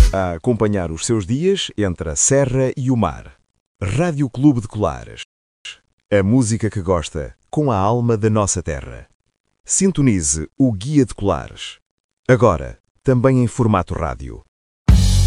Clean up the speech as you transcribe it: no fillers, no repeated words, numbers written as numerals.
a acompanhar os seus dias entre a serra e o mar. Rádio Clube de Colares. A música que gosta, com a alma da nossa terra. Sintonize o Guia de Colares. Agora, também em formato rádio.